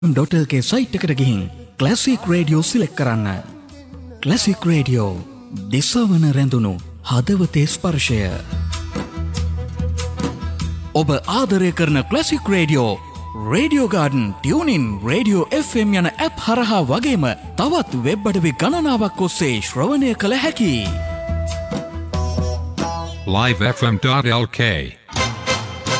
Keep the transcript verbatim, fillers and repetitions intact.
.lk site එකට ගිහින් classic radio select කරන්න. ක්ලාසික් රේඩියෝ දිසවන රැඳුණු හදවතේ ස්පර්ශය. ඔබ ආදරය කරන classic radio radio garden, tuning, radio F M යන ඇප් හරහා වගේම තවත් වෙබ් අඩවි ගණනාවක් ඔස්සේ ශ්‍රවණය කළ හැකි. live f m dot l k